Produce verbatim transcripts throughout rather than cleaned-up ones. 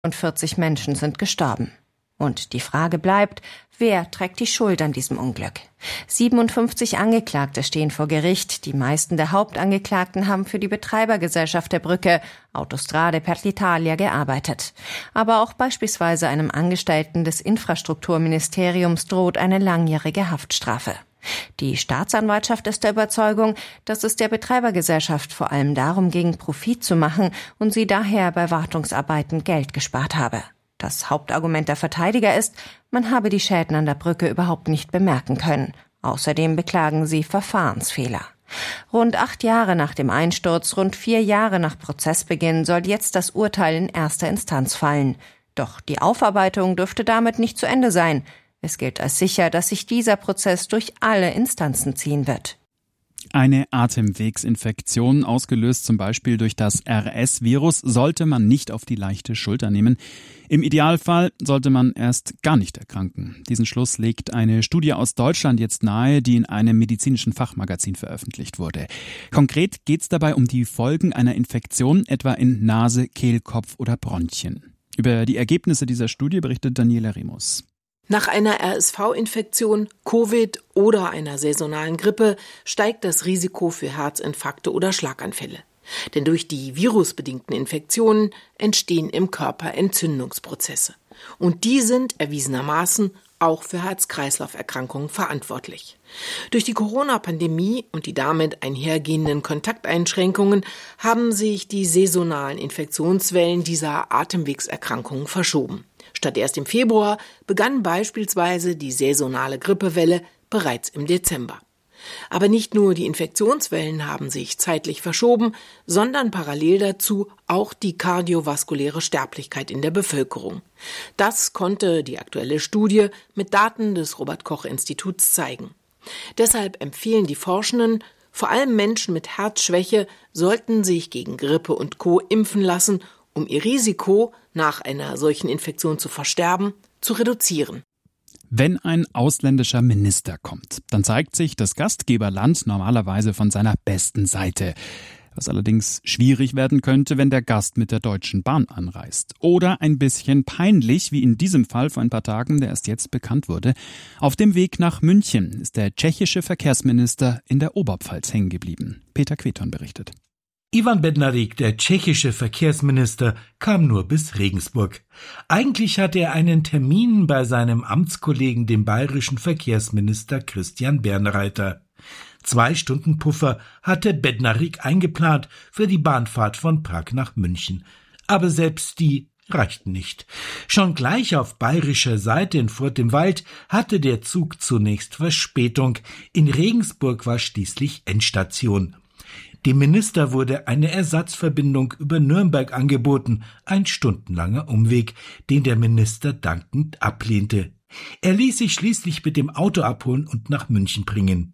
vierzig Menschen sind gestorben. Und die Frage bleibt, wer trägt die Schuld an diesem Unglück? siebenundfünfzig Angeklagte stehen vor Gericht. Die meisten der Hauptangeklagten haben für die Betreibergesellschaft der Brücke, Autostrade per l'Italia, gearbeitet. Aber auch beispielsweise einem Angestellten des Infrastrukturministeriums droht eine langjährige Haftstrafe. Die Staatsanwaltschaft ist der Überzeugung, dass es der Betreibergesellschaft vor allem darum ging, Profit zu machen und sie daher bei Wartungsarbeiten Geld gespart habe. Das Hauptargument der Verteidiger ist, man habe die Schäden an der Brücke überhaupt nicht bemerken können. Außerdem beklagen sie Verfahrensfehler. Rund acht Jahre nach dem Einsturz, rund vier Jahre nach Prozessbeginn soll jetzt das Urteil in erster Instanz fallen. Doch die Aufarbeitung dürfte damit nicht zu Ende sein. Es gilt als sicher, dass sich dieser Prozess durch alle Instanzen ziehen wird. Eine Atemwegsinfektion, ausgelöst zum Beispiel durch das R S-Virus, sollte man nicht auf die leichte Schulter nehmen. Im Idealfall sollte man erst gar nicht erkranken. Diesen Schluss legt eine Studie aus Deutschland jetzt nahe, die in einem medizinischen Fachmagazin veröffentlicht wurde. Konkret geht es dabei um die Folgen einer Infektion, etwa in Nase, Kehlkopf oder Bronchien. Über die Ergebnisse dieser Studie berichtet Daniela Remus. Nach einer R S V-Infektion, Covid oder einer saisonalen Grippe steigt das Risiko für Herzinfarkte oder Schlaganfälle. Denn durch die virusbedingten Infektionen entstehen im Körper Entzündungsprozesse. Und die sind erwiesenermaßen auch für Herz-Kreislauf-Erkrankungen verantwortlich. Durch die Corona-Pandemie und die damit einhergehenden Kontakteinschränkungen haben sich die saisonalen Infektionswellen dieser Atemwegserkrankungen verschoben. Statt erst im Februar begann beispielsweise die saisonale Grippewelle bereits im Dezember. Aber nicht nur die Infektionswellen haben sich zeitlich verschoben, sondern parallel dazu auch die kardiovaskuläre Sterblichkeit in der Bevölkerung. Das konnte die aktuelle Studie mit Daten des Robert-Koch-Instituts zeigen. Deshalb empfehlen die Forschenden, vor allem Menschen mit Herzschwäche sollten sich gegen Grippe und Co. impfen lassen, um ihr Risiko, nach einer solchen Infektion zu versterben, zu reduzieren. Wenn ein ausländischer Minister kommt, dann zeigt sich das Gastgeberland normalerweise von seiner besten Seite. Was allerdings schwierig werden könnte, wenn der Gast mit der Deutschen Bahn anreist. Oder ein bisschen peinlich, wie in diesem Fall vor ein paar Tagen, der erst jetzt bekannt wurde. Auf dem Weg nach München ist der tschechische Verkehrsminister in der Oberpfalz hängen geblieben. Peter Queton berichtet. Ivan Bednarik, der tschechische Verkehrsminister, kam nur bis Regensburg. Eigentlich hatte er einen Termin bei seinem Amtskollegen, dem bayerischen Verkehrsminister Christian Bernreiter. Zwei Stunden Puffer hatte Bednarik eingeplant für die Bahnfahrt von Prag nach München. Aber selbst die reichten nicht. Schon gleich auf bayerischer Seite in Furt im Wald hatte der Zug zunächst Verspätung. In Regensburg war schließlich Endstation. Dem Minister wurde eine Ersatzverbindung über Nürnberg angeboten, ein stundenlanger Umweg, den der Minister dankend ablehnte. Er ließ sich schließlich mit dem Auto abholen und nach München bringen.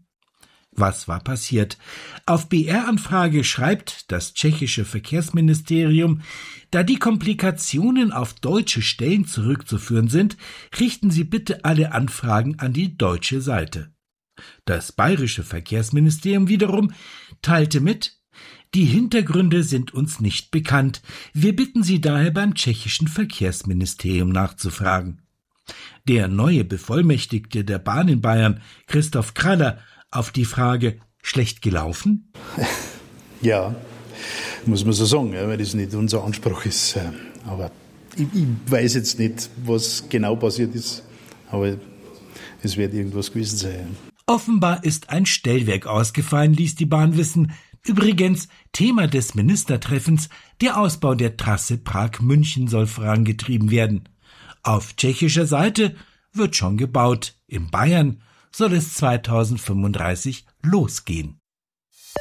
Was war passiert? Auf B R-Anfrage schreibt das tschechische Verkehrsministerium, da die Komplikationen auf deutsche Stellen zurückzuführen sind, richten Sie bitte alle Anfragen an die deutsche Seite. Das bayerische Verkehrsministerium wiederum teilte mit, die Hintergründe sind uns nicht bekannt. Wir bitten Sie daher beim tschechischen Verkehrsministerium nachzufragen. Der neue Bevollmächtigte der Bahn in Bayern, Christoph Kraller, auf die Frage, schlecht gelaufen? Ja, muss man so sagen, weil das nicht unser Anspruch ist. Aber ich, ich weiß jetzt nicht, was genau passiert ist, aber es wird irgendwas gewesen sein. Offenbar ist ein Stellwerk ausgefallen, ließ die Bahn wissen. Übrigens, Thema des Ministertreffens, der Ausbau der Trasse Prag-München soll vorangetrieben werden. Auf tschechischer Seite wird schon gebaut. In Bayern soll es zweitausendfünfunddreißig losgehen.